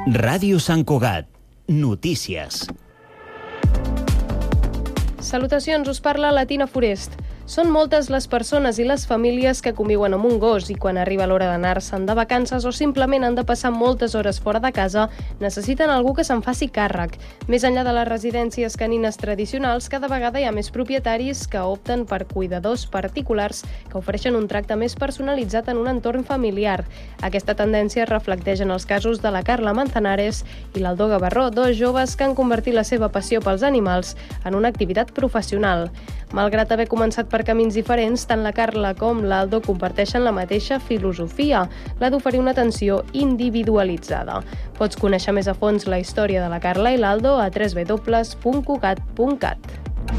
Ràdio Sant Cugat. Notícies. Salutacions, us parla la Tina Forest. Són moltes les persones i les famílies que conviuen amb un gos i quan arriba l'hora d'anar-se'n de vacances o simplement han de passar moltes hores fora de casa, necessiten algú que se'n faci càrrec. Més enllà de les residències canines tradicionals, cada vegada hi ha més propietaris que opten per cuidadors particulars que ofereixen un tracte més personalitzat en un entorn familiar. Aquesta tendència es reflecteix en els casos de la Carla Manzanares i l'Aldo Gavarró, dos joves que han convertit la seva passió pels animals en una activitat professional. Malgrat haver començat per camins diferents, tant la Carla com l'Aldo comparteixen la mateixa filosofia, la d'oferir una atenció individualitzada. Pots conèixer més a fons la història de la Carla i l'Aldo a www.cugat.cat.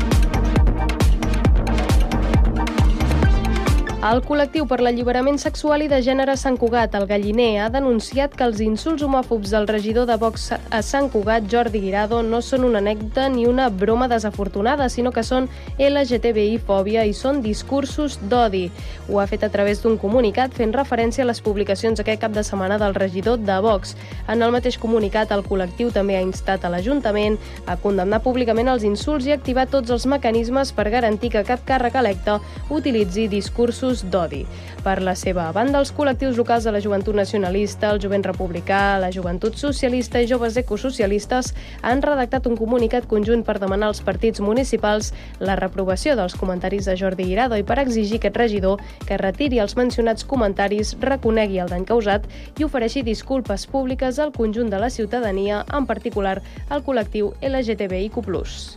El col·lectiu per l'alliberament sexual i de gènere Sant Cugat, el Galliner, ha denunciat que els insults homòfobs del regidor de Vox a Sant Cugat, Jordi Guirado, no són una anècdota ni una broma desafortunada, sinó que són LGTBI-fòbia i són discursos d'odi. Ho ha fet a través d'un comunicat fent referència a les publicacions aquest cap de setmana del regidor de Vox. En el mateix comunicat, el col·lectiu també ha instat a l'Ajuntament a condemnar públicament els insults i activar tots els mecanismes per garantir que cap càrrec electe utilitzi discursos d'odi. Per la seva banda, els col·lectius locals de la Joventut Nacionalista, el Jovent Republicà, la Joventut Socialista i Joves Ecosocialistes han redactat un comunicat conjunt per demanar als partits municipals la reprovació dels comentaris de Jordi Guirado i per exigir aquest regidor que retiri els mencionats comentaris, reconegui el dany causat i ofereixi disculpes públiques al conjunt de la ciutadania, en particular al col·lectiu LGTBIQ+.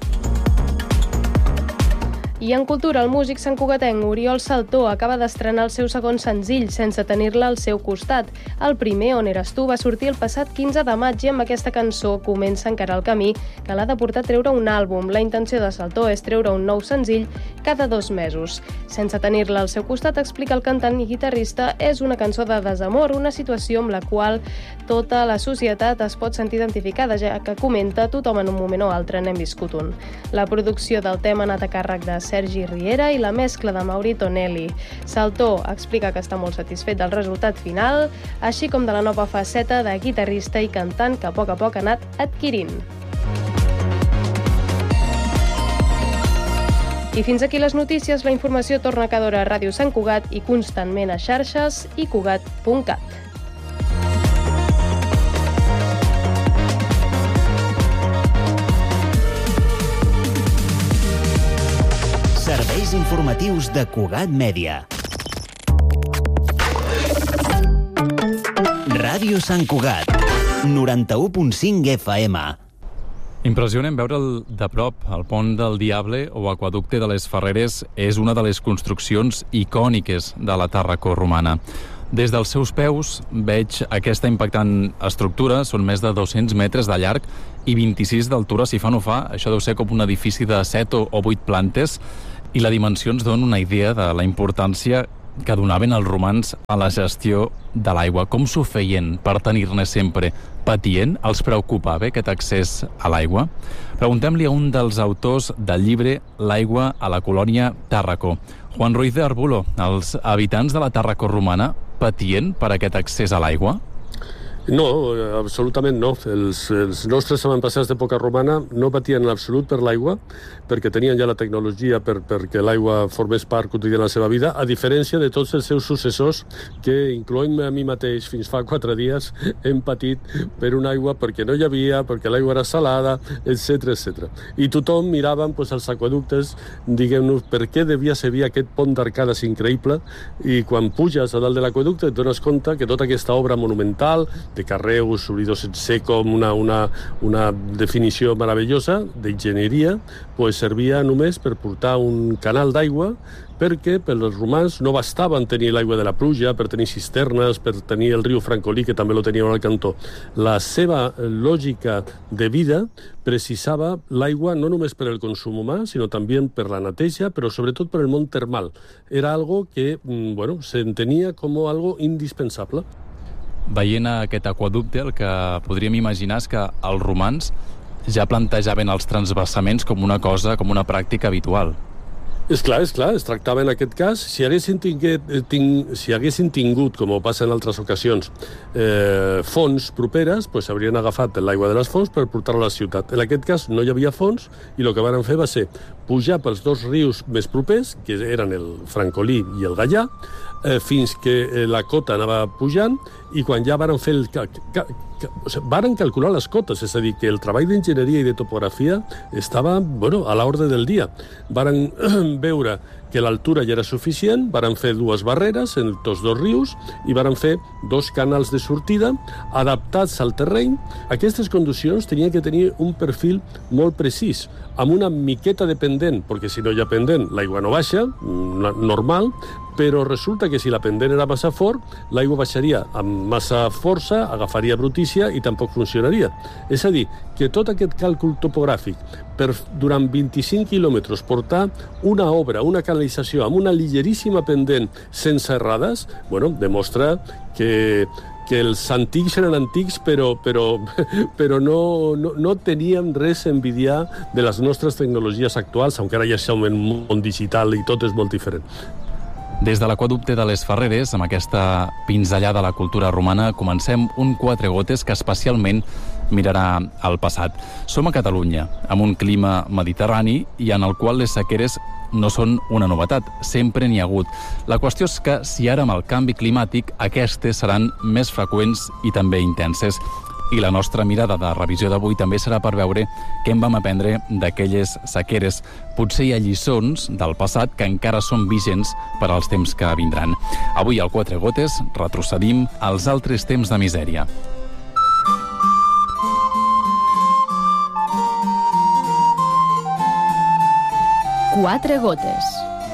I en cultura, el músic santcugatenc Oriol Saltó acaba d'estrenar el seu segon senzill sense tenir-la al seu costat. El primer, On eres tu, va sortir el passat 15 de maig i amb aquesta cançó comença encara el camí que l'ha de portar a treure un àlbum. La intenció de Saltó és treure un nou senzill cada 2 mesos. Sense tenir-la al seu costat, explica el cantant i guitarrista, és una cançó de desamor, una situació amb la qual tota la societat es pot sentir identificada, ja que comenta tothom en un moment o altre n'hem viscut un. La producció del tema ha anat a càrrec de Sergi Riera i la mescla de Mauri Tonelli. Saltó explica que està molt satisfet del resultat final, així com de la nova faceta de guitarrista i cantant que a poc ha anat adquirint. I fins aquí les notícies. La informació torna cada hora a Ràdio Sant Cugat i constantment a xarxes i cugat.cat. Serveis informatius de Cugat Mèdia. Ràdio Sant Cugat, 91.5 FM. Impressionant veure'l de prop. El pont del Diable o aqueducte de les Ferreres és una de les construccions icòniques de la Tàrraco romana. Des dels seus peus veig aquesta impactant estructura, són més de 200 metres de llarg i 26 d'altura, si fa no fa. Això deu ser com un edifici de 7 o 8 plantes i la dimensió ens dona una idea de la importància que donaven els romans a la gestió de l'aigua. Com s'ho feien per tenir-ne sempre? Patient? Els preocupava aquest accés a l'aigua? Preguntem-li a un dels autors del llibre L'aigua a la colònia Tàrraco, Juan Ruiz de Arbulo. Els habitants de la Tàrraco romana patien per aquest accés a l'aigua? No, absolutament no. Els nostres avantpassats d'època romana no patien en absolut per l'aigua, perquè tenien ja la tecnologia perquè l'aigua formés part quotidiana de la seva vida, a diferència de tots els seus successors, que, incloent-me a mi mateix, fins fa 4 dies, hem patit per una aigua perquè no hi havia, perquè l'aigua era salada, etc etc. I tothom miràvem els aqueductes, diguem-nos, per què devia servir aquest pont d'arcades increïble, i quan puges a dalt de l'aqueducte et dones compte que tota aquesta obra monumental de carreus unidos en seco, una definició meravellosa d'enginyeria, servia només per portar un canal d'aigua, perquè per als romans no bastaven tenir l'aigua de la pluja, per tenir cisternes, per tenir el riu Francolí, que també lo tenien al cantó. La seva lògica de vida precisava l'aigua no només per al consum humà, sinó també per la neteja, però sobretot per el món termal. Era algo que, s'entenia com algo indispensable. Veient aquest aqueducte, el que podríem imaginar és que els romans ja plantejaven els transvasaments com una cosa, com una pràctica habitual. És clar, es tractava en aquest cas, si haguessin tingut, com passa en altres ocasions, fonts properes, doncs haurien agafat l'aigua de les fonts per portar-la a la ciutat. En aquest cas no hi havia fonts i el que van fer va ser pujar pels dos rius més propers, que eren el Francolí i el Gaià, fins que la cota anava pujant, i quan ja varen fer varen calcular les cotes, és a dir, que el treball d'enginyeria i de topografia estava a l'ordre del dia. Varen veure que l'altura ja era suficient, varen fer dues barreres en tots dos rius i varen fer dos canals de sortida adaptats al terreny. Aquestes conduccions tenien que tenir un perfil molt precís, amb una miqueta de pendent, perquè si no hi ha pendent l'aigua no baixa, normal, però resulta que si la pendent era massa fort, l'aigua baixaria amb massa força, agafaria brutícia i tampoc funcionaria. És a dir, que tot aquest càlcul topogràfic per durant 25 quilòmetres portar una obra, una canalització amb una llegeríssima pendent sense errades, demostra que els antics eren antics, però no teníem res a envidiar de les nostres tecnologies actuals, encara ja som en un món digital i tot és molt diferent. Des de l'Aqüeducte de les Ferreres, amb aquesta pinzellada de la cultura romana, comencem un Quatre Gotes que especialment mirarà al passat. Som a Catalunya, amb un clima mediterrani i en el qual les sequeres no són una novetat, sempre n'hi ha hagut. La qüestió és que si ara amb el canvi climàtic aquestes seran més freqüents i també intenses. I la nostra mirada de revisió d'avui també serà per veure què en vam aprendre d'aquelles sequeres. Potser hi ha lliçons del passat que encara són vigents per als temps que vindran. Avui al Quatre Gotes retrocedim als altres temps de misèria. Quatre Gotes.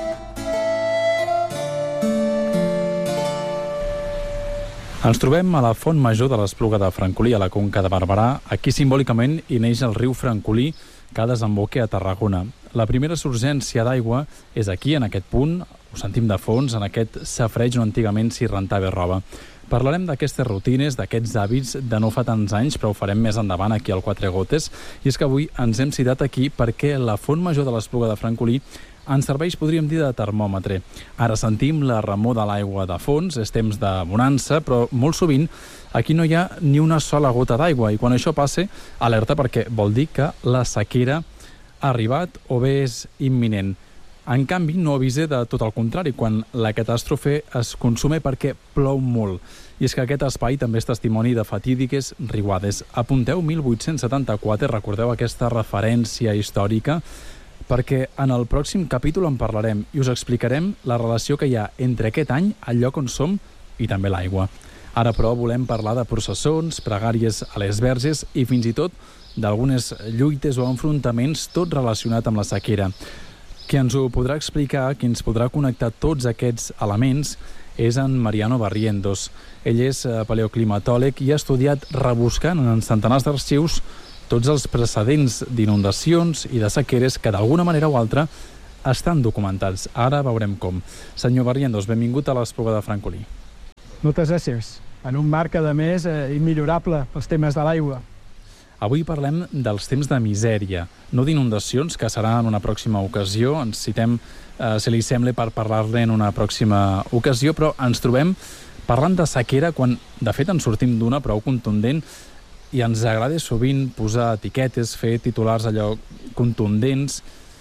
Ens trobem a la font major de l'Espluga de Francolí, a la Conca de Barberà. Aquí simbòlicament hi neix el riu Francolí, que desemboca a Tarragona. La primera surgència d'aigua és aquí, en aquest punt, ho sentim de fons, en aquest safareig on antigament s'hi rentava roba. Parlarem d'aquestes rutines, d'aquests hàbits de no fa tants anys, però ho farem més endavant aquí al Quatre Gotes. I és que avui ens hem citat aquí perquè la font major de l'Espluga de Francolí ens serveix, podríem dir, de termòmetre. Ara sentim la remor de l'aigua de fons, és temps de bonança, però molt sovint aquí no hi ha ni una sola gota d'aigua, i quan això passe, alerta, perquè vol dir que la sequera ha arribat o bé és imminent. En canvi, no avisa de tot el contrari, quan la catàstrofe es consuma perquè plou molt. I és que aquest espai també és testimoni de fatídiques riuades. Apunteu 1874, recordeu aquesta referència històrica, perquè en el pròxim capítol en parlarem i us explicarem la relació que hi ha entre aquest any, el lloc on som i també l'aigua. Ara, però, volem parlar de processons, pregàries a les verges i fins i tot d'algunes lluites o enfrontaments, tot relacionat amb la sequera. Qui ens ho podrà explicar, qui ens podrà connectar tots aquests elements, és en Mariano Barrientos. Ell és paleoclimatòleg i ha estudiat rebuscant en centenars d'arxius tots els precedents d'inundacions i de sequeres que d'alguna manera o altra estan documentats. Ara veurem com. Senyor Barrientos, benvingut a l'Espluga de Francolí. Moltes gràcies. En un marc, a més, immillorable pels temes de l'aigua. Avui parlem dels temps de misèria, no d'inundacions, que serà en una pròxima ocasió. Ens citem, si li sembla, per parlar-ne en una pròxima ocasió, però ens trobem parlant de sequera quan, de fet, en sortim d'una prou contundent i ens agrada sovint posar etiquetes, fer titulars allò contundents,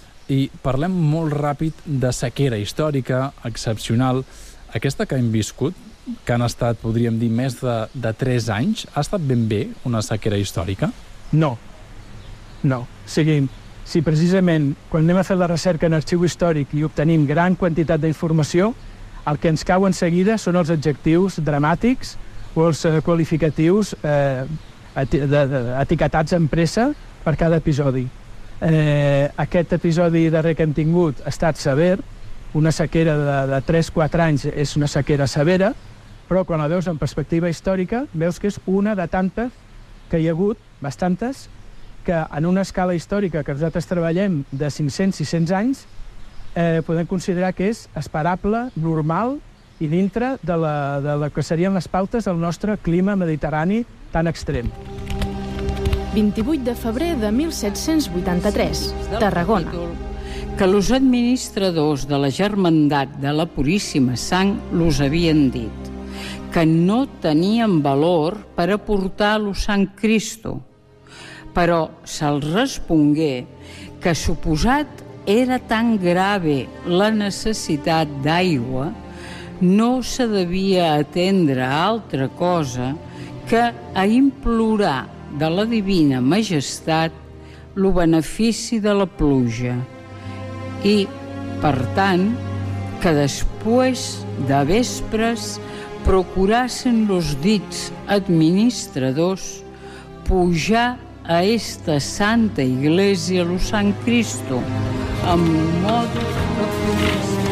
i parlem molt ràpid de sequera històrica, excepcional. Aquesta que hem viscut, que han estat, podríem dir, més de 3 anys, ha estat ben bé una sequera històrica? No. O sigui, si precisament quan anem a fer la recerca en arxiu històric i obtenim gran quantitat d'informació, el que ens cau en seguida són els adjectius dramàtics o els qualificatius etiquetats en pressa per cada episodi. Aquest episodi darrer que hem tingut ha estat sever, una sequera de 3-4 anys és una sequera severa, però quan la veus en perspectiva històrica veus que és una de tantes que hi ha hagut, bastantes, que en una escala històrica que nosaltres treballem de 500-600 anys podem considerar que és esperable, normal i dintre de la que serien les pautes del nostre clima mediterrani tan extrem. 28 de febrer de 1783, Tarragona. que los administradors de la Germandat de la Puríssima Sang los havien dit, que no tenien valor per aportar lo Sant Cristo, però se'ls respongué que suposat era tan grave la necessitat d'aigua, no se devia atendre a altra cosa que a implorar de la Divina Majestat lo benefici de la pluja i, per tant, que després de vespres procurasen los dits administradors pujar a esta santa iglesia lo Sant Cristo amb modo de promesa.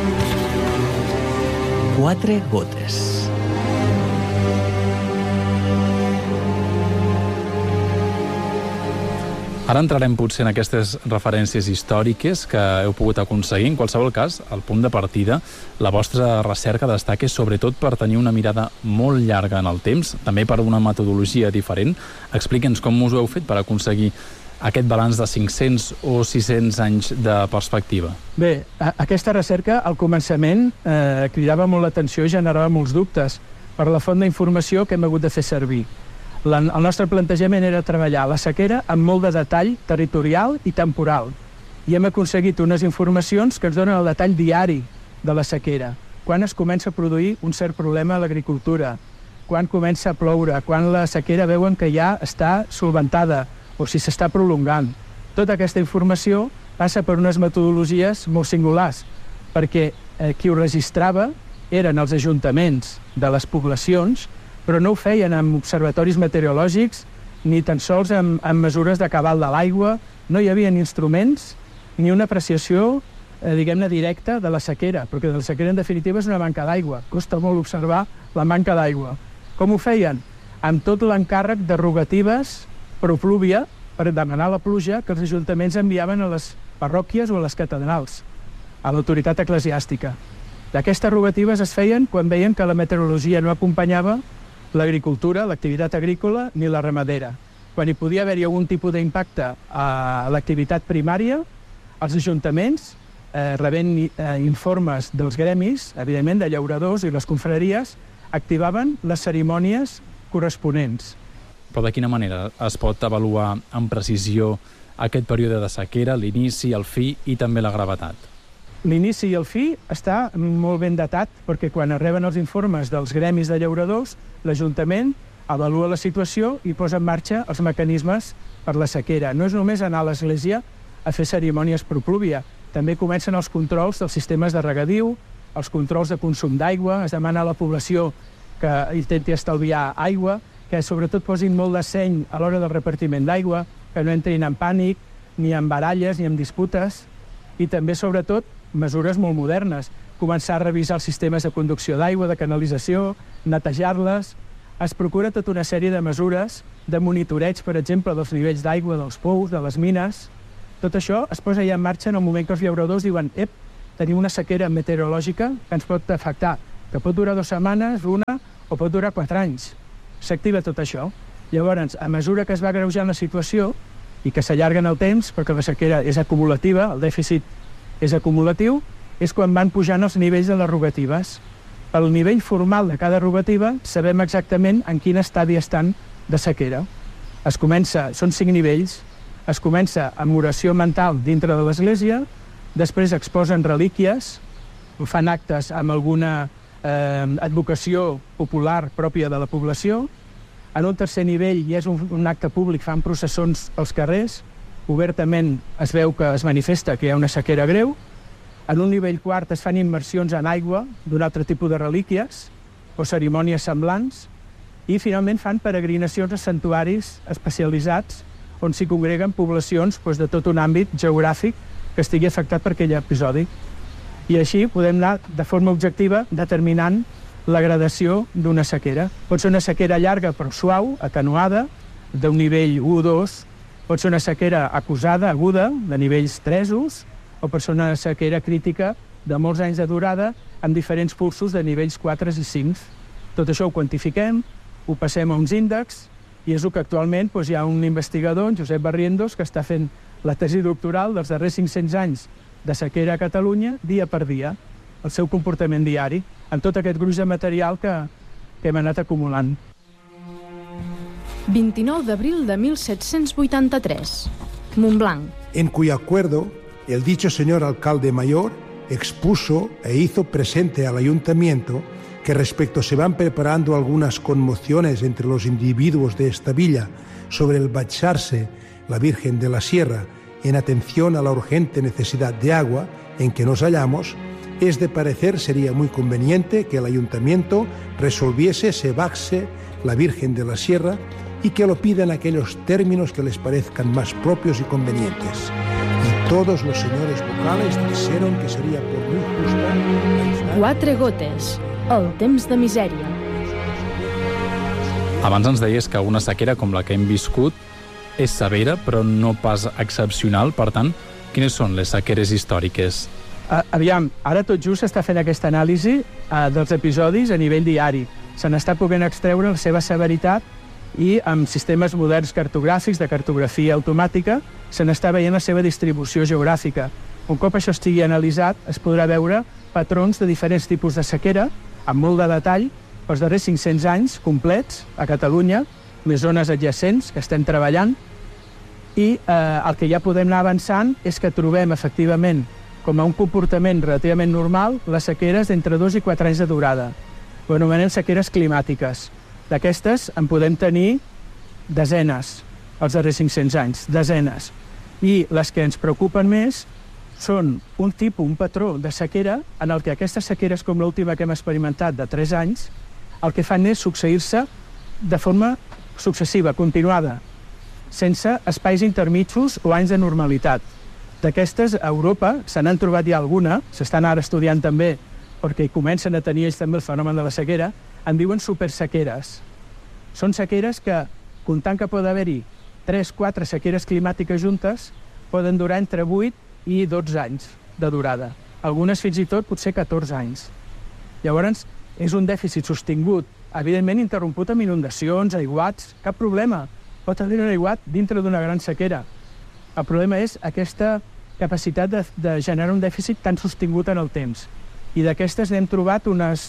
4 gotes. Ara entrarem potser en aquestes referències històriques que heu pogut aconseguir. En qualsevol cas, el punt de partida, la vostra recerca destaca sobretot per tenir una mirada molt llarga en el temps, també per una metodologia diferent. Explique'ns com us ho heu fet per aconseguir aquest balanç de 500 o 600 anys de perspectiva. Bé, aquesta recerca, al començament, cridava molt l'atenció i generava molts dubtes per la font d'informació que hem hagut de fer servir. El nostre plantejament era treballar la sequera amb molt de detall territorial i temporal. I hem aconseguit unes informacions que ens donen el detall diari de la sequera. Quan es comença a produir un cert problema a l'agricultura, quan comença a ploure, quan la sequera veuen que ja està solventada o si s'està prolongant. Tota aquesta informació passa per unes metodologies molt singulars, perquè qui ho registrava eren els ajuntaments de les poblacions, però no ho feien amb observatoris meteorològics ni tan sols amb mesures de cabal de l'aigua. No hi havia ni instruments ni una apreciació, diguem-ne, directa de la sequera, perquè la sequera en definitiva és una manca d'aigua. Costa molt observar la manca d'aigua. Com ho feien? Amb tot l'encàrrec de rogatives proplúvia per demanar la pluja que els ajuntaments enviaven a les parròquies o a les catedrals, a l'autoritat eclesiàstica. D'aquestes rogatives es feien quan veien que la meteorologia no acompanyava l'agricultura, l'activitat agrícola, ni la ramadera. Quan hi podia haver-hi algun tipus d'impacte a l'activitat primària, els ajuntaments, rebent informes dels gremis, evidentment de llauradors i les confraries, activaven les cerimònies corresponents. Però de quina manera es pot avaluar amb precisió aquest període de sequera, l'inici, el fi i també la gravetat? L'inici i el fi està molt ben datat, perquè quan reben els informes dels gremis de llauradors, l'Ajuntament avalua la situació i posa en marxa els mecanismes per la sequera. No és només anar a l'església a fer cerimònies proplúvia, també comencen els controls dels sistemes de regadiu, els controls de consum d'aigua, es demana a la població que intenti estalviar aigua, que sobretot posin molt de seny a l'hora del repartiment d'aigua, que no entrin en pànic, ni en baralles, ni en disputes, i també, sobretot, mesures molt modernes, començar a revisar els sistemes de conducció d'aigua, de canalització, netejar-les. Es procura tota una sèrie de mesures de monitoreig, per exemple, dels nivells d'aigua, dels pous, de les mines. Tot això es posa ja en marxa en el moment que els llauradors diuen tenim una sequera meteorològica que ens pot afectar, que pot durar 2 setmanes, una, o pot durar 4 anys. S'activa tot això. Llavors, a mesura que es va agreujant la situació i que s'allarga en el temps, perquè la sequera és acumulativa, el dèficit és acumulatiu, és quan van pujant els nivells de les rogatives. Pel nivell formal de cada rogativa sabem exactament en quin estadi estan de sequera. Són 5 nivells. Es comença amb oració mental dintre de l'església, després exposen relíquies, fan actes amb alguna advocació popular pròpia de la població. En un tercer nivell ja és un acte públic, fan processons als carrers, obertament es veu que es manifesta que hi ha una sequera greu. En un nivell quart es fan immersions en aigua d'un altre tipus de relíquies o cerimònies semblants i finalment fan peregrinacions a santuaris especialitzats on s'hi congreguen poblacions de tot un àmbit geogràfic que estigui afectat per aquell episodi. I així podem anar de forma objectiva determinant la gradació d'una sequera. Pot ser una sequera llarga però suau, atenuada, d'un nivell 1 o 2, pot ser una sequera acusada, aguda, de nivells 3, o pot ser una sequera crítica de molts anys de durada amb diferents pulsos de nivells 4 i 5. Tot això ho quantifiquem, ho passem a uns índexs i és el que actualment hi ha un investigador, en Josep Barrientos, que està fent la tesi doctoral dels darrers 500 anys de sequera a Catalunya dia per dia, el seu comportament diari, amb tot aquest gruix de material que hem anat acumulant. 29 d'abril de 1783. Montblanc. En cuyo acuerdo, el dicho señor alcalde mayor expuso e hizo presente al ayuntamiento que respecto se van preparando algunas conmociones entre los individuos de esta villa sobre el bacharse la Virgen de la Sierra en atención a la urgente necesidad de agua en que nos hallamos, es de parecer sería muy conveniente que el ayuntamiento resolviese se baxe la Virgen de la Sierra y que lo pida en aquellos términos que les parezcan más propios y convenientes. Y todos los señores vocales dijeron que sería por muy justa... 4 gotes. El temps de misèria. Abans ens deies que una sequera com la que hem viscut és severa, però no pas excepcional. Per tant, quines són les sequeres històriques? Aviam, ara tot just s'està fent aquesta anàlisi dels episodis a nivell diari. Se n'està podent extreure la seva severitat i amb sistemes moderns cartogràfics de cartografia automàtica se n'està veient la seva distribució geogràfica. Un cop això estigui analitzat, es podrà veure patrons de diferents tipus de sequera, amb molt de detall, pels darrers 500 anys complets a Catalunya, les zones adjacents que estem treballant, i el que ja podem anar avançant és que trobem efectivament com a un comportament relativament normal les sequeres d'entre 2 i 4 anys de durada. Ho anomenem sequeres climàtiques. D'aquestes en podem tenir desenes els darrers 500 anys, desenes. I les que ens preocupen més són un tipus, un patró de sequera en el que aquestes sequeres com l'última que hem experimentat de 3 anys el que fan és succeir-se de forma successiva, continuada, sense espais intermitjos o anys de normalitat. D'aquestes, a Europa se n'han trobat ja alguna, s'estan ara estudiant també, perquè comencen a tenir ells també el fenomen de la sequera, en diuen supersequeres. Són sequeres que, comptant que pot haver-hi 3-4 sequeres climàtiques juntes, poden durar entre 8 i 12 anys de durada. Algunes fins i tot potser 14 anys. Llavors, és un dèficit sostingut, evidentment interromput amb inundacions, aiguats, cap problema. Pot haver un aiguat dintre d'una gran sequera. El problema és aquesta capacitat de generar un dèficit tan sostingut en el temps. I d'aquestes n'hem trobat unes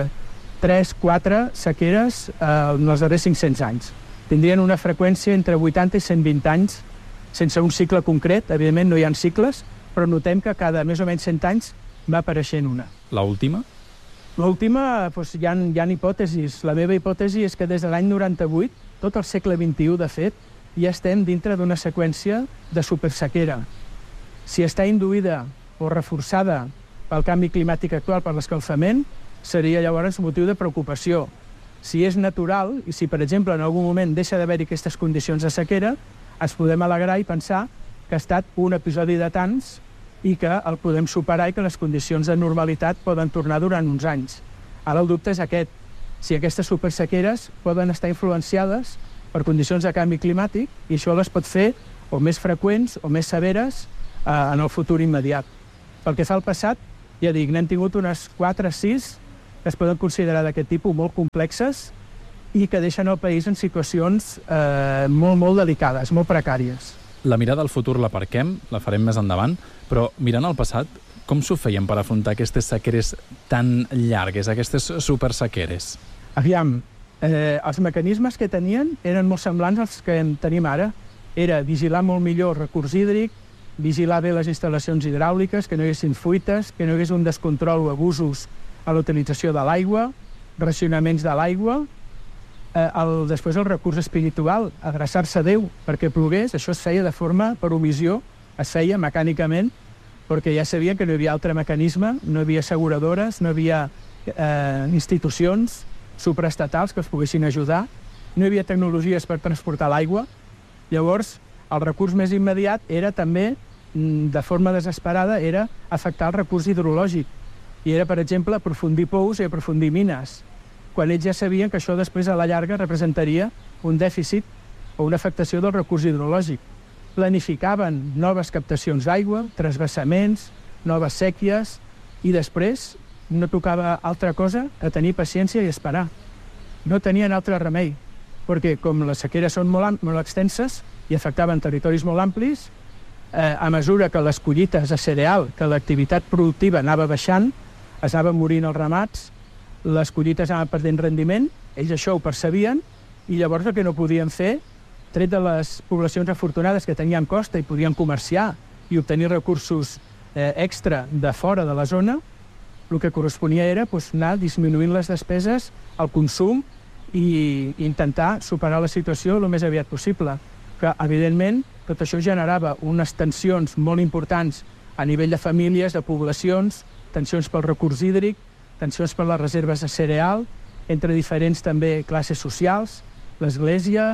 3-4 sequeres en els darrers 500 anys. Tindrien una freqüència entre 80 i 120 anys, sense un cicle concret. Evidentment no hi ha cicles, però notem que cada més o menys 100 anys va apareixent una. L'última? L'última, doncs, hi ha hipòtesis. La meva hipòtesi és que des de l'any 98, tot el segle XXI, de fet, ja estem dintre d'una seqüència de supersequera. Si està induïda o reforçada pel canvi climàtic actual, per l'escalfament, seria llavors motiu de preocupació. Si és natural, i si, per exemple, en algun moment deixa d'haver-hi aquestes condicions de sequera, ens podem alegrar i pensar que ha estat un episodi de tants i que el podem superar i que les condicions de normalitat poden tornar durant uns anys. Ara el dubte és aquest, si aquestes supersequeres poden estar influenciades per condicions de canvi climàtic i això les pot fer o més freqüents o més severes en el futur immediat. Pel que fa al passat, ja dic, n'hem tingut unes 4 o 6 que es poden considerar d'aquest tipus molt complexes i que deixen el país en situacions molt delicades, molt precàries. La mirada al futur la aparquem, la farem més endavant, però mirant al passat, com s'ho feien per afrontar aquestes sequeres tan llargues, aquestes supersequeres? Aviam, els mecanismes que tenien eren molt semblants als que en tenim ara. Era vigilar molt millor el recurs hídric, vigilar bé les instal·lacions hidràuliques, que no hi haguessin fuites, que no hi hagués un descontrol o abusos a la utilització de l'aigua, racionaments de l'aigua. Després el recurs espiritual, adreçar-se a Déu perquè plogués, això es feia de forma per omissió, es feia mecànicament, perquè ja sabien que no hi havia altre mecanisme, no hi havia asseguradores, no hi havia institucions supraestatals que els poguessin ajudar, no hi havia tecnologies per transportar l'aigua. Llavors, el recurs més immediat era també, de forma desesperada, era afectar el recurs hidrològic. I era, per exemple, aprofundir pous i aprofundir mines, quan ells ja sabien que això després a la llarga representaria un dèficit o una afectació del recurs hidrològic. Planificaven noves captacions d'aigua, transvasaments, noves sèquies, i després no tocava altra cosa que tenir paciència i esperar. No tenien altre remei, perquè com les sequeres són molt extenses i afectaven territoris molt amplis, a mesura que les collites de cereal, que l'activitat productiva anava baixant, es anaven morint els ramats, les collites anaven perdent rendiment, ells això ho percebien, i llavors el que no podien fer, tret de les poblacions afortunades que tenien costa i podien comerciar i obtenir recursos extra de fora de la zona, el que corresponia era anar disminuint les despeses, el consum, i intentar superar la situació el més aviat possible. Que, evidentment, tot això generava unes tensions molt importants a nivell de famílies, de poblacions, tensions pel recurs hídric, tensions per les reserves de cereal, entre diferents també classes socials, l'Església,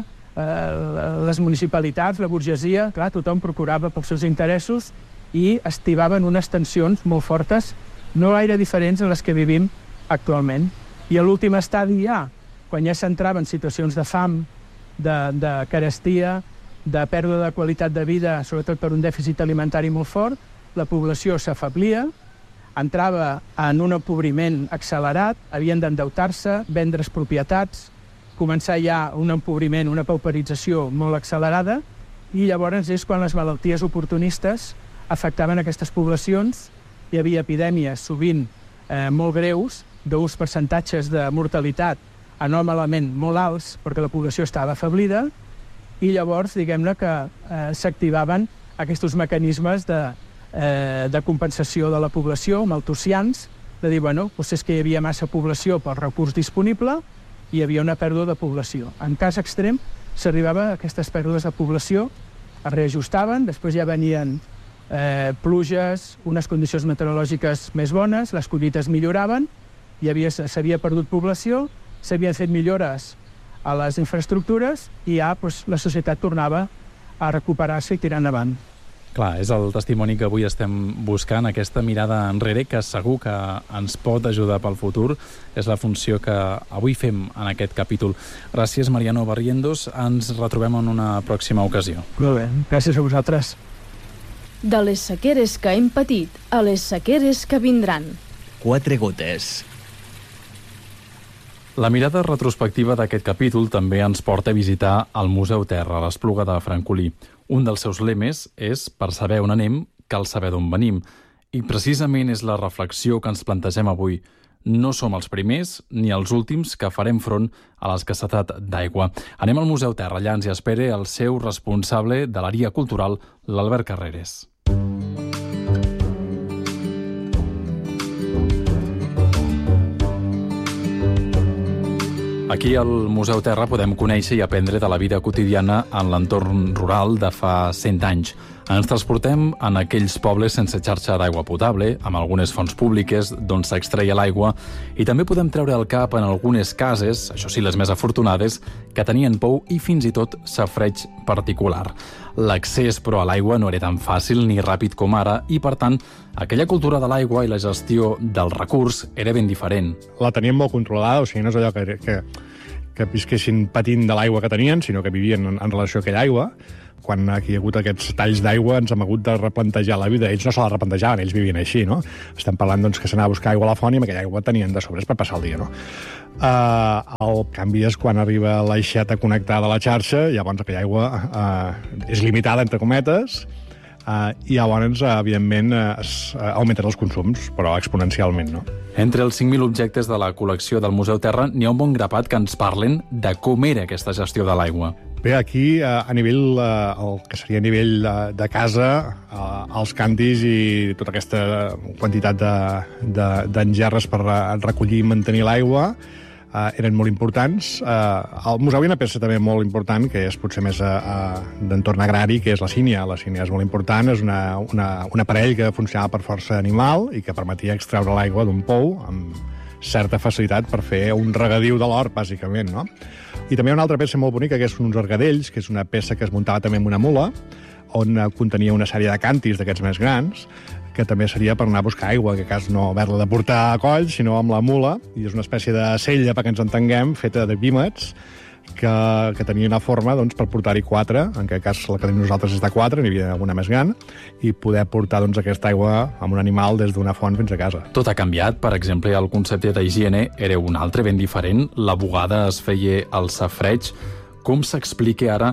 les municipalitats, la burgesia, clar, tothom procurava pels seus interessos i estivaven unes tensions molt fortes, no gaire diferents a les que vivim actualment. I a l'últim estadi ja, quan ja s'entrava en situacions de fam, de carestia, de pèrdua de qualitat de vida, sobretot per un dèficit alimentari molt fort, la població s'afablia, entrava en un empobriment accelerat, havien d'endeutar-se, vendre's propietats, començar ja un empobriment, una pauperització molt accelerada, i llavors és quan les malalties oportunistes afectaven aquestes poblacions. Hi havia epidèmies sovint molt greus, d'uns percentatges de mortalitat anòmalament molt alts, perquè la població estava afablida, i llavors, diguem-ne, que s'activaven aquests mecanismes de compensació de la població, maltusians, de dir, bueno, és que hi havia massa població pel recurs disponible i hi havia una pèrdua de població. En cas extrem, s'arribava a aquestes pèrdues de població, es reajustaven, després ja venien pluges, unes condicions meteorològiques més bones, les collites milloraven, s'havia perdut població, s'havien fet millores a les infraestructures i ja la societat tornava a recuperar-se i tirar endavant. Clar, és el testimoni que avui estem buscant, aquesta mirada enrere que segur que ens pot ajudar pel futur. És la funció que avui fem en aquest capítol. Gràcies, Mariano Barrientos. Ens retrobem en una pròxima ocasió. Molt bé, gràcies a vosaltres. De les sequeres que hem patit a les sequeres que vindran. 4 gotes. La mirada retrospectiva d'aquest capítol també ens porta a visitar el Museu Terra, a l'Espluga de Francolí. Un dels seus lemes és «Per saber on anem, cal saber d'on venim». I precisament és la reflexió que ens plantegem avui. No som els primers ni els últims que farem front a l'escassetat d'aigua. Anem al Museu Terra, allà ens hi espera el seu responsable de l'àrea cultural, l'Albert Carreres. Aquí al Museu Terra podem conèixer i aprendre de la vida quotidiana en l'entorn rural de fa 100 anys. Ens transportem en aquells pobles sense xarxa d'aigua potable, amb algunes fonts públiques d'on s'extreia l'aigua, i també podem treure el cap en algunes cases, això sí, les més afortunades, que tenien pou i fins i tot safareig particular. L'accés, però, a l'aigua no era tan fàcil ni ràpid com ara, i, per tant, aquella cultura de l'aigua i la gestió del recurs era ben diferent. La tenien molt controlada, o sigui, no és allò que visquessin patint de l'aigua que tenien, sinó que vivien en relació a aquella aigua. Quan aquí hi ha hagut aquests talls d'aigua ens hem hagut de replantejar la vida. Ells no se la replantejaven, ells vivien així, no? Estem parlant doncs, que s'anava a buscar aigua a la font i amb aquella aigua tenien de sobres per passar el dia, no? El canvi és quan arriba l'aixeta connectada a la xarxa, llavors aquella aigua és limitada, entre cometes, i llavors, evidentment, augmenten els consums, però exponencialment, no? Entre els 5.000 objectes de la col·lecció del Museu Terra n'hi ha un bon grapat que ens parlen de com era aquesta gestió de l'aigua. Bé, aquí, a nivell, el que seria a nivell de casa, els càntirs i tota aquesta quantitat d'engerres per recollir i mantenir l'aigua eren molt importants. Al museu hi ha una peça també molt important, que és potser més d'entorn agrari, que és la sínia. La sínia és molt important, és un aparell que funcionava per força animal i que permetia extreure l'aigua d'un pou amb certa facilitat per fer un regadiu de l'hort, bàsicament, no? I també hi ha una altra peça molt bonica, que són uns argadells, que és una peça que es muntava també amb una mula, on contenia una sèrie de càntirs d'aquests més grans, que també seria per anar a buscar aigua, que cas no haver-la de portar a coll, sinó amb la mula, i és una espècie de sella, perquè ens entenguem, feta de vímets, que tenia una forma doncs, per portar-hi 4, en aquest cas la que tenim nosaltres és de 4, n'hi havia alguna més gran, i poder portar doncs, aquesta aigua amb un animal des d'una font fins a casa. Tot ha canviat, per exemple, el concepte d'higiene era un altre, ben diferent, la bugada es feia al safareig. Com s'explica ara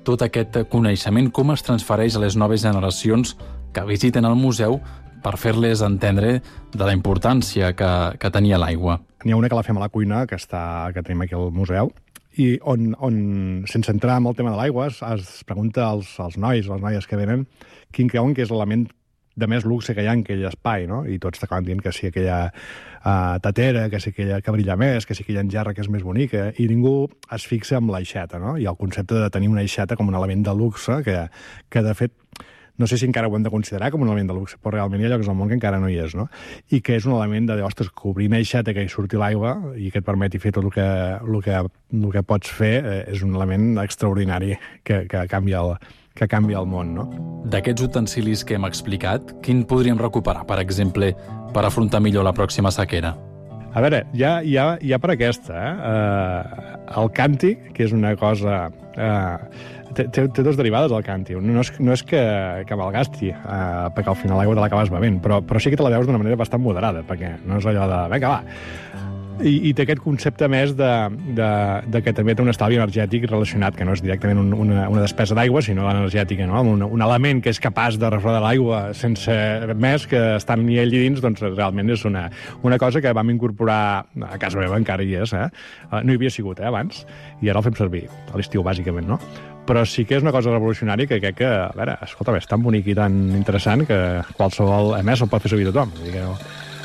tot aquest coneixement, com es transfereix a les noves generacions que visiten el museu per fer-les entendre de la importància que tenia l'aigua. N'hi ha una que la fem a la cuina, que tenim aquí al museu, i on sense entrar en el tema de l'aigua, es pregunta als nois, les noies que venen, quin creuen que és l'element de més luxe que hi ha en aquell espai, no? I tots t'acaben dient que sí aquella tatera, que sí aquella que brilla més, que sí aquella engerra que és més bonica, i ningú es fixa en l'aixeta, no? I el concepte de tenir una aixeta com un element de luxe, que de fet, no sé si encara ho hem de considerar com un element de luxe, però realment hi ha llocs al món que encara no hi és, no? I que és un element de dir, ostres, que obrir una aixeta que hi surti l'aigua i que et permeti fer tot el que pots fer és un element extraordinari que canvia el món, no? D'aquests utensilis que hem explicat, quin podríem recuperar, per exemple, per afrontar millor la pròxima sequera? A veure, hi ha per aquesta, el càntic, que és una cosa... Té dues derivades, el càntic. No és que malgasti, perquè al final l'aigua te l'acabes bevent, però sí que te la beus d'una manera bastant moderada, perquè no és allò de, vinga, va. I té aquest concepte més de que també té un estalvi energètic relacionat, que no és directament una despesa d'aigua, sinó energètica, no? Un element que és capaç de refredar l'aigua sense més, que estant ni ell dins, doncs realment és una cosa que vam incorporar a casa meva, encara hi és, no hi havia sigut, abans, i ara el fem servir a l'estiu, bàsicament, no? Però sí que és una cosa revolucionària que crec que, a veure, escolta, és tan bonic i tan interessant que qualsevol, a més, el pot fer servir tothom. Vull dir que no...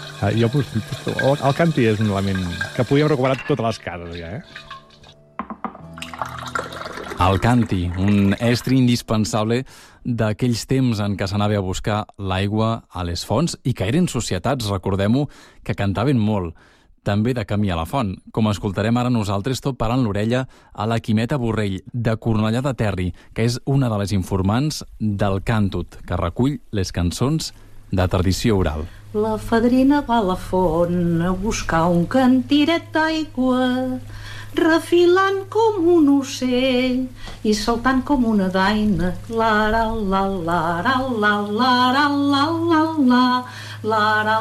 El càntic és un element que podíem recuperar totes les cases, ja, El càntic, un estri indispensable d'aquells temps en què s'anava a buscar l'aigua a les fonts i que eren societats, recordem-ho, que cantaven molt. També de camí a la font, com escoltarem ara nosaltres tot parant l'orella a la Quimeta Borrell, de Cornellà de Terri, que és una de les informants del Càntut, que recull les cançons de tradició oral. La fadrina va a la font a buscar un cantiret d'aigua, refilant com un ocell i saltant com una daina. La la la la la la la la la la la la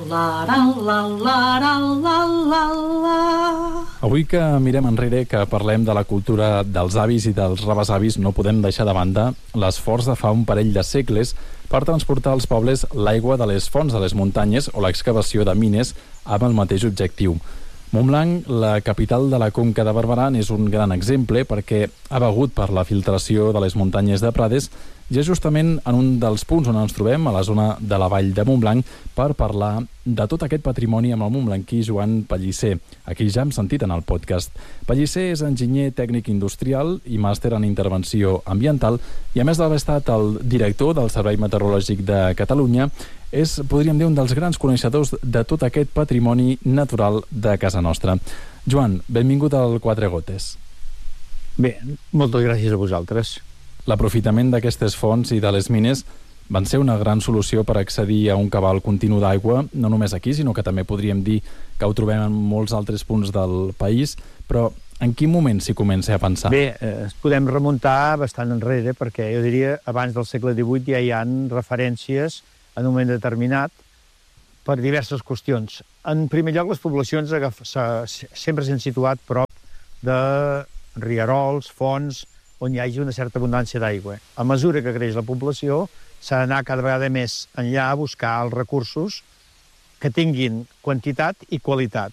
la la la. Avui que mirem enrere, que parlem de la cultura dels avis i dels rebesavis, no podem deixar de banda l'esforç de fa un parell de segles per transportar als pobles l'aigua de les fonts de les muntanyes o l'excavació de mines amb el mateix objectiu. Montblanc, la capital de la Conca de Barberà, és un gran exemple perquè ha begut per la filtració de les muntanyes de Prades i és justament en un dels punts on ens trobem, a la zona de la vall de Montblanc, per parlar de tot aquest patrimoni amb el montblanquí Joan Pellicer, a qui ja hem sentit en el podcast. Pellicer és enginyer tècnic industrial i màster en intervenció ambiental i, a més d'haver estat el director del Servei Meteorològic de Catalunya, és, podríem dir, un dels grans coneixedors de tot aquest patrimoni natural de casa nostra. Joan, benvingut al Quatre Gotes. Bé, moltes gràcies a vosaltres. L'aprofitament d'aquestes fonts i de les mines van ser una gran solució per accedir a un cabal continu d'aigua, no només aquí, sinó que també podríem dir que ho trobem en molts altres punts del país, però en quin moment s'hi comença a pensar? Bé, podem remuntar bastant enrere, perquè jo diria abans del segle XVIII ja hi ha referències en un moment determinat per diverses qüestions. En primer lloc, les poblacions sempre s'han situat prop de rierols, fonts, on hi hagi una certa abundància d'aigua. A mesura que creix la població, s'ha d'anar cada vegada més enllà a buscar els recursos que tinguin quantitat i qualitat.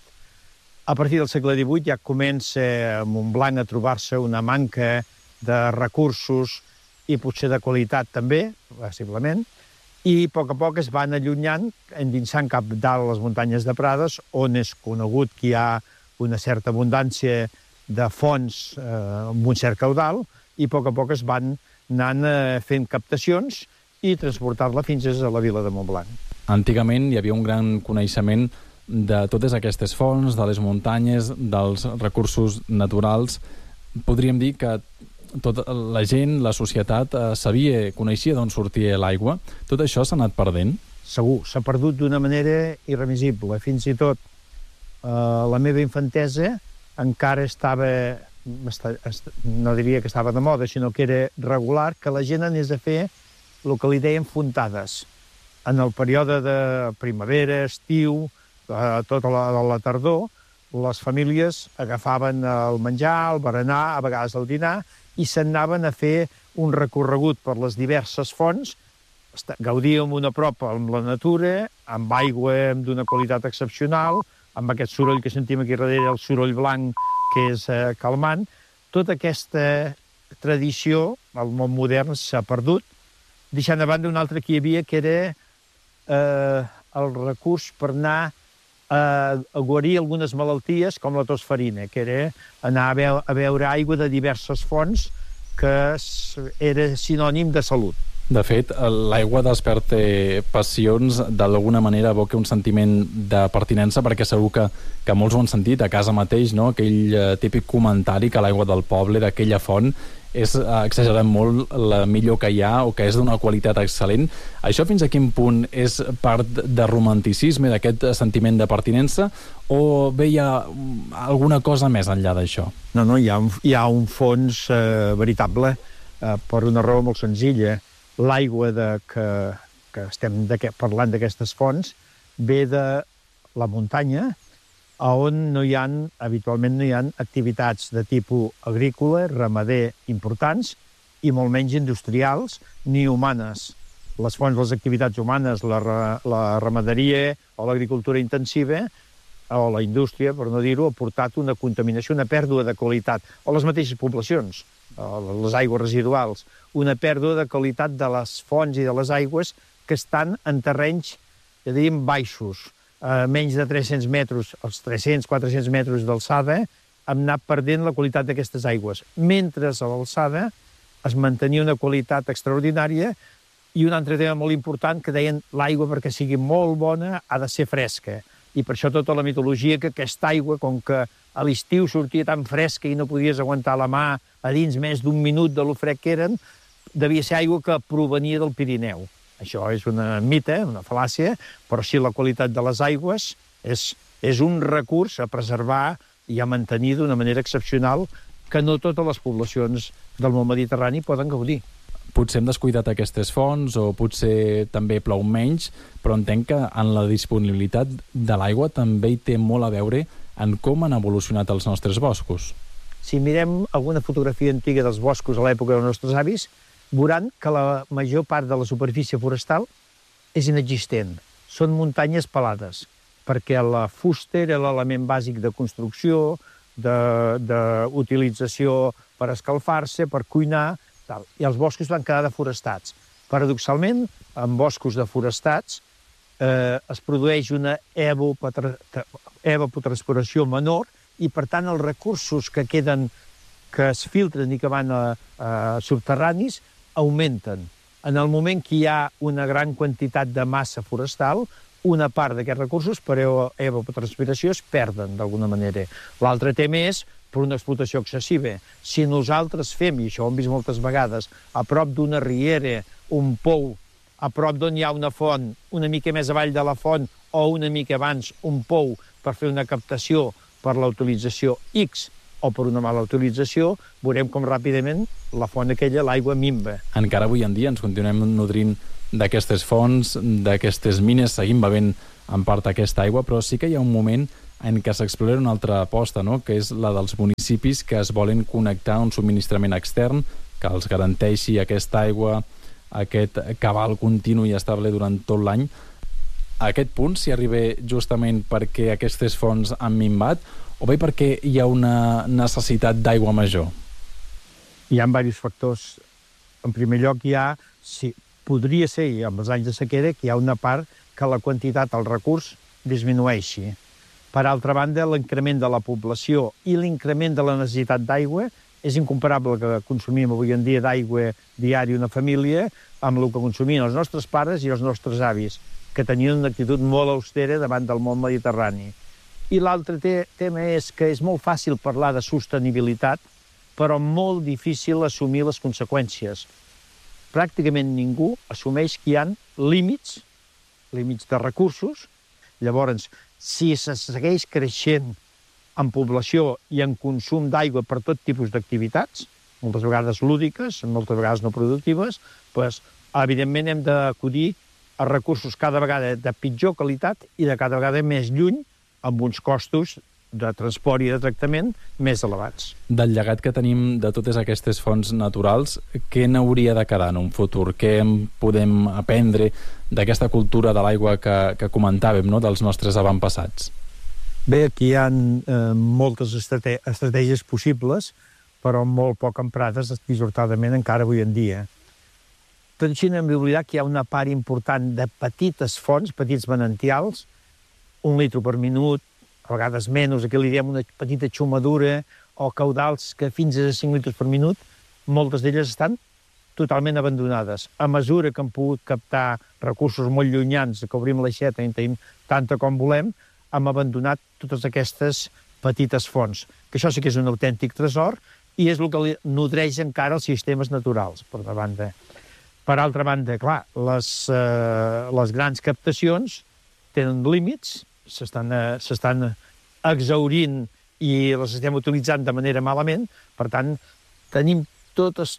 A partir del segle XVIII ja comença a Montblanc a trobar-se una manca de recursos i potser de qualitat també, possiblement, i a poc es van allunyant, endinsant cap dalt a les muntanyes de Prades, on és conegut que hi ha una certa abundància de fonts amb un cert caudal, i a poc es van anant fent captacions i transportar-la fins a la vila de Montblanc. Antigament hi havia un gran coneixement de totes aquestes fonts, de les muntanyes, dels recursos naturals. Podríem dir que tota la gent, la societat, coneixia d'on sortia l'aigua. Tot això s'ha anat perdent? Segur, s'ha perdut d'una manera irremisible. Fins i tot la meva infantesa encara estava, no diria que estava de moda, sinó que era regular, que la gent anés a fer el que li deien fontades. En el període de primavera, estiu, tota la tardor, les famílies agafaven el menjar, el berenar, a vegades el dinar, i se'n anaven a fer un recorregut per les diverses fonts. Gaudíem un a prop amb la natura, amb aigua d'una qualitat excepcional, amb aquest soroll que sentim aquí darrere, el soroll blanc, que és calmant. Tota aquesta tradició, al món modern, s'ha perdut, deixant a banda un altre que hi havia, que era el recurs per anar a guarir algunes malalties, com la tosferina, que era anar a beure aigua de diverses fonts, que era sinònim de salut. De fet, l'aigua desperta passions, d'alguna manera evoca un sentiment de pertinença, perquè segur que molts ho han sentit a casa mateix, no? Aquell típic comentari que l'aigua del poble, d'aquella font, és exagerant molt la millor que hi ha o que és d'una qualitat excel·lent. Això fins a quin punt és part de romanticisme, d'aquest sentiment de pertinença, o bé hi ha alguna cosa més enllà d'això? No, hi ha un fons veritable per una raó molt senzilla. L'aigua que estem parlant d'aquestes fonts ve de la muntanya, on habitualment no hi ha activitats de tipus agrícola, ramader importants, i molt menys industrials ni humanes. Les fonts de les activitats humanes, la ramaderia o l'agricultura intensiva, o la indústria, per no dir-ho, ha portat una contaminació, una pèrdua de qualitat, o les mateixes poblacions, les aigües residuals, una pèrdua de qualitat de les fonts i de les aigües que estan en terrenys, ja diríem, baixos, menys de 300 metres, els 300-400 metres d'alçada, hem anat perdent la qualitat d'aquestes aigües. Mentre a l'alçada es mantenia una qualitat extraordinària. I un altre tema molt important, que deien l'aigua, perquè sigui molt bona, ha de ser fresca. I per això tota la mitologia que aquesta aigua, com que a l'estiu sortia tan fresca i no podies aguantar la mà a dins més d'un minut de lo fred que eren, devia ser aigua que provenia del Pirineu. Això és una mite, una fal·làcia, però sí, la qualitat de les aigües és un recurs a preservar i a mantenir d'una manera excepcional que no totes les poblacions del món mediterrani poden gaudir. Potser hem descuidat aquestes fonts o potser també plou menys, però entenc que en la disponibilitat de l'aigua també hi té molt a veure en com han evolucionat els nostres boscos. Si mirem alguna fotografia antiga dels boscos a l'època dels nostres avis, veuran que la major part de la superfície forestal és inexistent. Són muntanyes pelades, perquè la fusta era l'element bàsic de construcció, d'utilització per escalfar-se, per cuinar, tal. I els boscos van quedar deforestats. Paradoxalment, en boscos deforestats es produeix una evapotranspiració menor i, per tant, els recursos que queden, que es filtren i que van subterranis, augmenten. En el moment que hi ha una gran quantitat de massa forestal, una part d'aquests recursos per evapotranspiració es perden d'alguna manera. L'altre tema és per una explotació excessiva. Si nosaltres fem, i això ho hem vist moltes vegades, a prop d'una riera, un pou, a prop d'on hi ha una font, una mica més avall de la font o una mica abans un pou per fer una captació per la utilització X o per una mala utilització, veurem com ràpidament la font aquella, l'aigua minva. Encara avui en dia ens continuem nodrint d'aquestes fonts, d'aquestes mines, seguim bevent en part aquesta aigua, però sí que hi ha un moment en què s'explora una altra aposta, no? Que és la dels municipis que es volen connectar a un subministrament extern que els garanteixi aquesta aigua, aquest cabal continu i estable durant tot l'any. A aquest punt s'hi arriba justament perquè aquestes fonts han minvat o bé perquè hi ha una necessitat d'aigua major? Hi ha diversos factors. En primer lloc, podria ser, amb els anys de sequera, que hi ha una part que la quantitat, el recurs, disminueixi. Per altra banda, l'increment de la població i l'increment de la necessitat d'aigua és incomparable que consumim avui en dia d'aigua diària una família amb el que consumien els nostres pares i els nostres avis, que tenien una actitud molt austera davant del món mediterrani. I l'altre tema és que és molt fàcil parlar de sostenibilitat, però molt difícil assumir les conseqüències. Pràcticament ningú assumeix que hi ha límits de recursos. Llavors, si se segueix creixent en població i en consum d'aigua per tot tipus d'activitats, moltes vegades lúdiques, moltes vegades no productives, doncs, evidentment hem d'acudir a recursos cada vegada de pitjor qualitat i de cada vegada més lluny, amb uns costos de transport i de tractament més elevats. Del llegat que tenim de totes aquestes fonts naturals, què n'hauria de quedar en un futur? Què en podem aprendre d'aquesta cultura de l'aigua que comentàvem, no?, dels nostres avantpassats? Bé, aquí hi ha moltes estratègies possibles, però molt poc emprades dissortadament encara avui en dia. Tot així no hem d'oblidar que hi ha una part important de petites fonts, petits manantials, 1 litre per minut, a vegades menys, aquí li diem una petita xumadura, o caudals que fins a 5 litres per minut, moltes d'elles estan totalment abandonades. A mesura que hem pogut captar recursos molt llunyans, que obrim l'aixeta i en tenim tanta com volem, hem abandonat totes aquestes petites fonts, que això sí que és un autèntic tresor i és el que nodreix encara els sistemes naturals, per una banda. Per altra banda, clar, les grans captacions tenen límits, s'estan exhaurint i les estem utilitzant de manera malament, per tant, tenim tots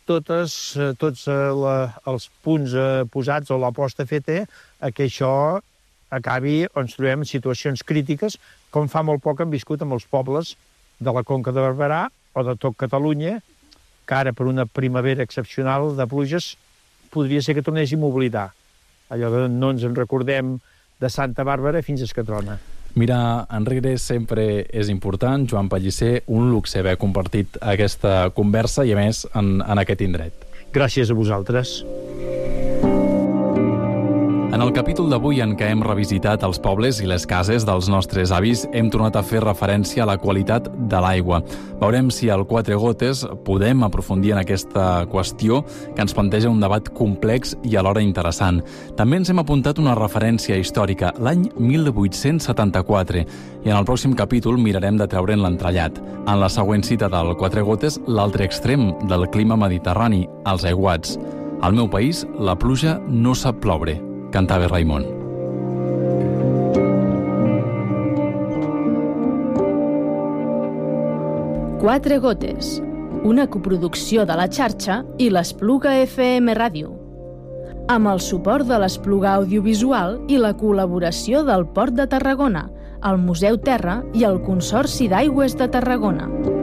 els punts posats o l'aposta feta a que això acabi on ens trobem en situacions crítiques, com fa molt poc hem viscut amb els pobles de la Conca de Barberà o de tot Catalunya, que ara per una primavera excepcional de pluges podria ser que tornéssim a oblidar. Allò que no ens en recordem de Santa Bàrbara fins a Escatrona. Mirar enrere sempre és important. Joan Pellicer, un luxe haver compartit aquesta conversa i, a més, en aquest indret. Gràcies a vosaltres. En el capítol d'avui en què hem revisitat els pobles i les cases dels nostres avis, hem tornat a fer referència a la qualitat de l'aigua. Veurem si al Quatre Gotes podem aprofundir en aquesta qüestió que ens planteja un debat complex i alhora interessant. També ens hem apuntat una referència històrica, l'any 1874, i en el pròxim capítol mirarem de treure'n l'entrellat. En la següent cita del Quatre Gotes, l'altre extrem del clima mediterrani, els aiguats. Al meu país, la pluja no sap ploure, cantava Raimon. Quatre Gotes, una coproducció de la xarxa i l'Espluga FM Ràdio, amb el suport de l'Espluga Audiovisual i la col·laboració del Port de Tarragona, el Museu Terra i el Consorci d'Aigües de Tarragona.